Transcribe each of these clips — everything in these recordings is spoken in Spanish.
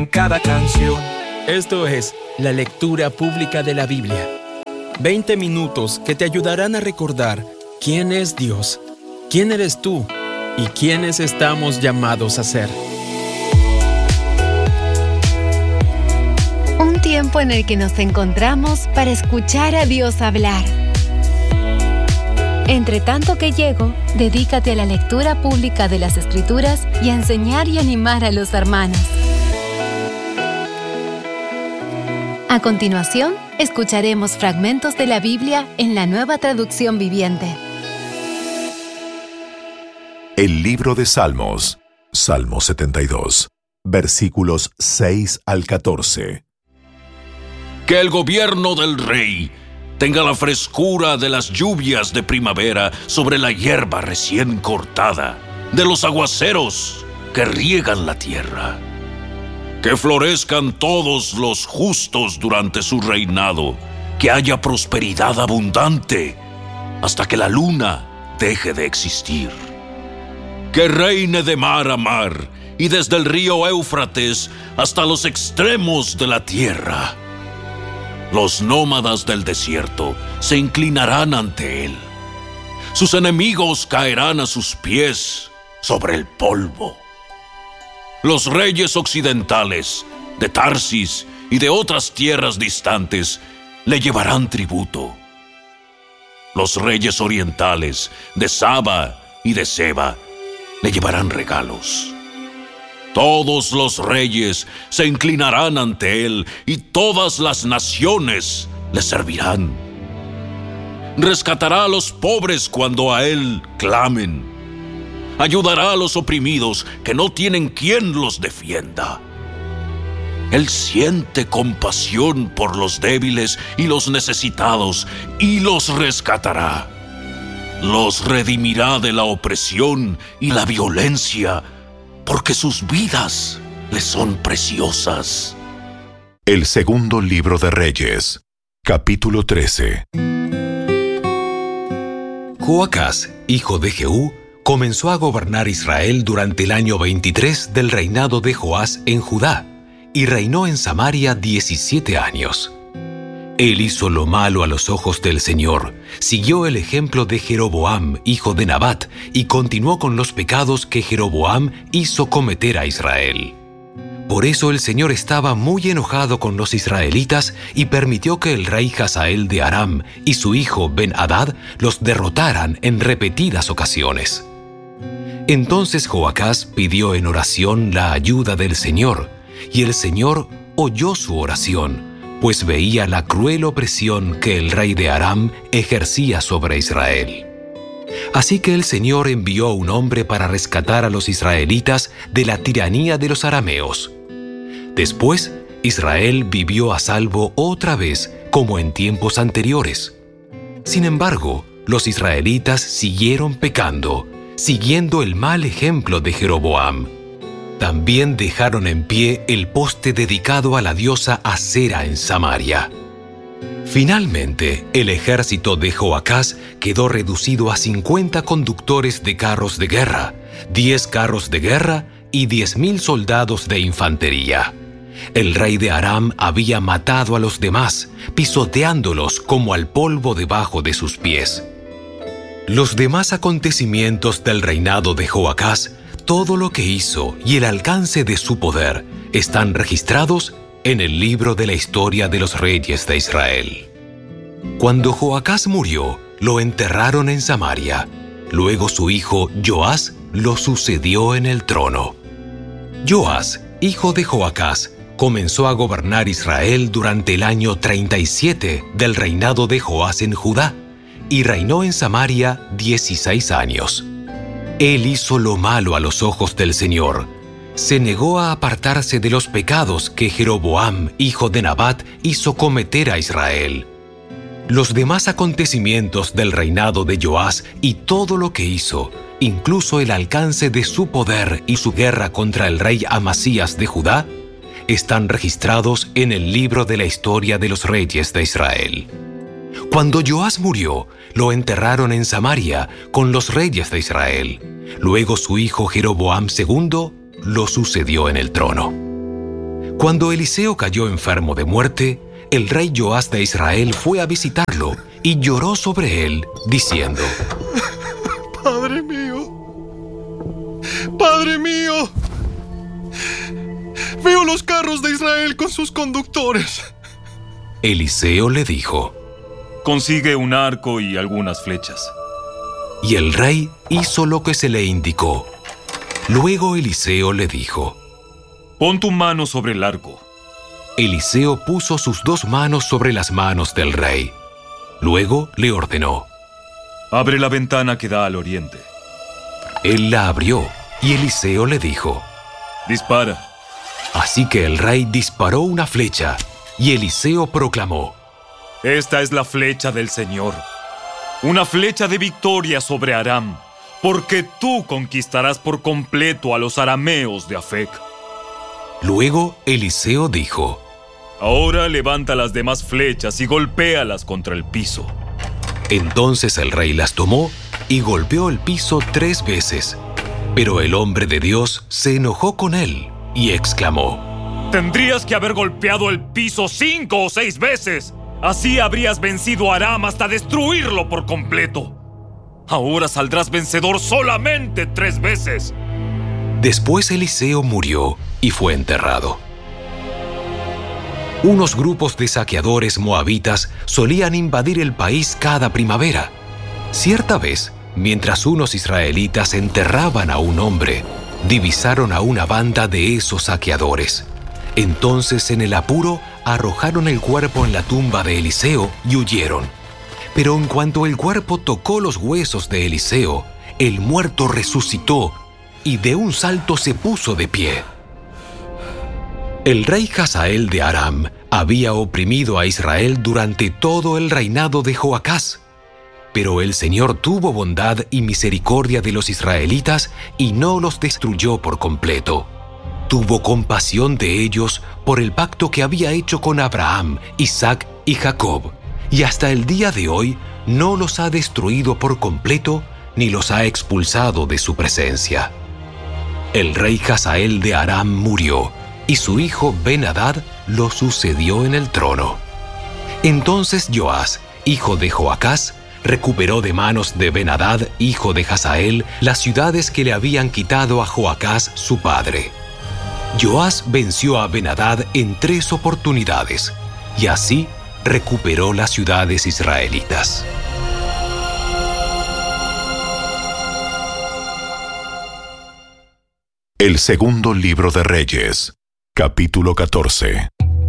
cada canción. Esto es la lectura pública de la Biblia. 20 minutos que te ayudarán a recordar quién es Dios, quién eres tú y quiénes estamos llamados a ser. Un tiempo en el que nos encontramos para escuchar a Dios hablar. Entre tanto que llego, dedícate a la lectura pública de las Escrituras y a enseñar y animar a los hermanos. A continuación, escucharemos fragmentos de la Biblia en la Nueva Traducción Viviente. El libro de Salmos, Salmo 72, versículos 6 al 14. Que el gobierno del rey tenga la frescura de las lluvias de primavera sobre la hierba recién cortada, de los aguaceros que riegan la tierra. Que florezcan todos los justos durante su reinado, que haya prosperidad abundante hasta que la luna deje de existir. Que reine de mar a mar y desde el río Éufrates hasta los extremos de la tierra. Los nómadas del desierto se inclinarán ante él. Sus enemigos caerán a sus pies sobre el polvo. Los reyes occidentales de Tarsis y de otras tierras distantes le llevarán tributo. Los reyes orientales de Saba y de Seba le llevarán regalos. Todos los reyes se inclinarán ante él y todas las naciones le servirán. Rescatará a los pobres cuando a él clamen. Ayudará a los oprimidos que no tienen quien los defienda. Él siente compasión por los débiles y los necesitados y los rescatará. Los redimirá de la opresión y la violencia, porque sus vidas le son preciosas. El segundo libro de Reyes, capítulo 13. Joacás, hijo de Jehú, comenzó a gobernar Israel durante el año 23 del reinado de Joás en Judá, y reinó en Samaria 17 años. Él hizo lo malo a los ojos del Señor, siguió el ejemplo de Jeroboam, hijo de Nabat, y continuó con los pecados que Jeroboam hizo cometer a Israel. Por eso el Señor estaba muy enojado con los israelitas y permitió que el rey Hazael de Aram y su hijo Ben-Hadad los derrotaran en repetidas ocasiones. Entonces Joacás pidió en oración la ayuda del Señor, y el Señor oyó su oración, pues veía la cruel opresión que el rey de Aram ejercía sobre Israel. Así que el Señor envió un hombre para rescatar a los israelitas de la tiranía de los arameos. Después, Israel vivió a salvo otra vez, como en tiempos anteriores. Sin embargo, los israelitas siguieron pecando, siguiendo el mal ejemplo de Jeroboam. También dejaron en pie el poste dedicado a la diosa Asera en Samaria. Finalmente, el ejército de Joacás quedó reducido a 50 conductores de carros de guerra, 10 carros de guerra y 10,000 soldados de infantería. El rey de Aram había matado a los demás, pisoteándolos como al polvo debajo de sus pies. Los demás acontecimientos del reinado de Joacás, todo lo que hizo y el alcance de su poder, están registrados en el libro de la historia de los reyes de Israel. Cuando Joacás murió, lo enterraron en Samaria. Luego su hijo Joás lo sucedió en el trono. Joás, hijo de Joacás, comenzó a gobernar Israel durante el año 37 del reinado de Joás en Judá, y reinó en Samaria 16 años. Él hizo lo malo a los ojos del Señor. Se negó a apartarse de los pecados que Jeroboam, hijo de Nabat, hizo cometer a Israel. Los demás acontecimientos del reinado de Joás y todo lo que hizo, incluso el alcance de su poder y su guerra contra el rey Amasías de Judá, están registrados en el libro de la historia de los reyes de Israel. Cuando Joás murió, lo enterraron en Samaria con los reyes de Israel. Luego su hijo Jeroboam II lo sucedió en el trono. Cuando Eliseo cayó enfermo de muerte, el rey Joás de Israel fue a visitarlo y lloró sobre él, diciendo: Padre mío, Padre mío, veo los carros de Israel con sus conductores. Eliseo le dijo: Consigue un arco y algunas flechas. Y el rey hizo lo que se le indicó. Luego Eliseo le dijo: Pon tu mano sobre el arco. Eliseo puso sus 2 manos sobre las manos del rey. Luego le ordenó: Abre la ventana que da al oriente. Él la abrió y Eliseo le dijo: Dispara. Así que el rey disparó una flecha y Eliseo proclamó: Esta es la flecha del Señor, una flecha de victoria sobre Aram, porque tú conquistarás por completo a los arameos de Afec. Luego Eliseo dijo: Ahora levanta las demás flechas y golpéalas contra el piso. Entonces el rey las tomó y golpeó el piso 3 veces. Pero el hombre de Dios se enojó con él y exclamó: Tendrías que haber golpeado el piso 5 o 6 veces. Así habrías vencido a Aram hasta destruirlo por completo. Ahora saldrás vencedor solamente 3 veces. Después Eliseo murió y fue enterrado. Unos grupos de saqueadores moabitas solían invadir el país cada primavera. Cierta vez, mientras unos israelitas enterraban a un hombre, divisaron a una banda de esos saqueadores. Entonces, en el apuro, arrojaron el cuerpo en la tumba de Eliseo y huyeron. Pero en cuanto el cuerpo tocó los huesos de Eliseo, el muerto resucitó y de un salto se puso de pie. El rey Hazael de Aram había oprimido a Israel durante todo el reinado de Joacás. Pero el Señor tuvo bondad y misericordia de los israelitas y no los destruyó por completo. Tuvo compasión de ellos por el pacto que había hecho con Abraham, Isaac y Jacob, y hasta el día de hoy no los ha destruido por completo ni los ha expulsado de su presencia. El rey Hazael de Aram murió, y su hijo Ben-Hadad lo sucedió en el trono. Entonces Joás, hijo de Joacás, recuperó de manos de Ben-Hadad, hijo de Hazael, las ciudades que le habían quitado a Joacás, su padre. Joás venció a Ben-Hadad en 3 oportunidades, y así recuperó las ciudades israelitas. El segundo libro de Reyes, capítulo 14.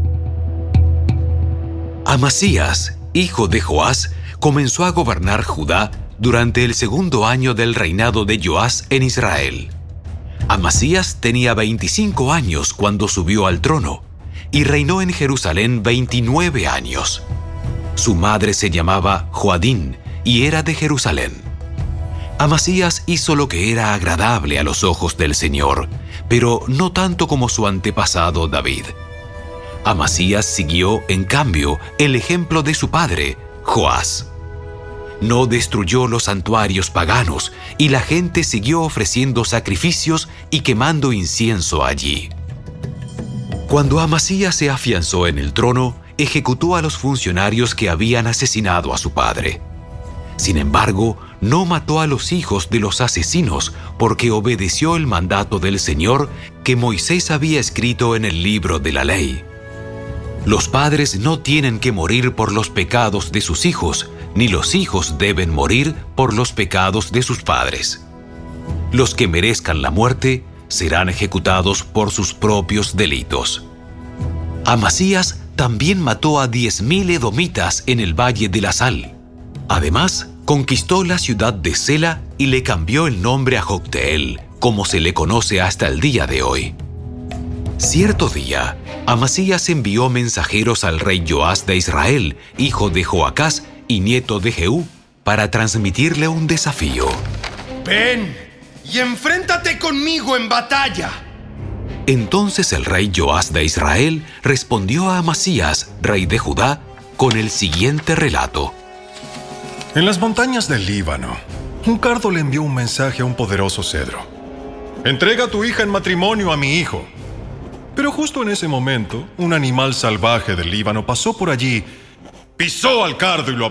Amasías, hijo de Joás, comenzó a gobernar Judá durante el 2º año del reinado de Joás en Israel. Amasías tenía 25 años cuando subió al trono y reinó en Jerusalén 29 años. Su madre se llamaba Joadín y era de Jerusalén. Amasías hizo lo que era agradable a los ojos del Señor, pero no tanto como su antepasado David. Amasías siguió, en cambio, el ejemplo de su padre, Joás. No destruyó los santuarios paganos y la gente siguió ofreciendo sacrificios y quemando incienso allí. Cuando Amasías se afianzó en el trono, ejecutó a los funcionarios que habían asesinado a su padre. Sin embargo, no mató a los hijos de los asesinos porque obedeció el mandato del Señor que Moisés había escrito en el libro de la ley. Los padres no tienen que morir por los pecados de sus hijos, ni los hijos deben morir por los pecados de sus padres. Los que merezcan la muerte serán ejecutados por sus propios delitos. Amasías también mató a 10,000 edomitas en el Valle de la Sal. Además, conquistó la ciudad de Sela y le cambió el nombre a Jocteel, como se le conoce hasta el día de hoy. Cierto día, Amasías envió mensajeros al rey Joás de Israel, hijo de Joacás y nieto de Jehú, para transmitirle un desafío. Ven y enfréntate conmigo en batalla. Entonces el rey Joás de Israel respondió a Amasías, rey de Judá, con el siguiente relato. En las montañas del Líbano, un cardo le envió un mensaje a un poderoso cedro. Entrega a tu hija en matrimonio a mi hijo. Pero justo en ese momento, un animal salvaje del Líbano pasó por allí, pisó al cardo y lo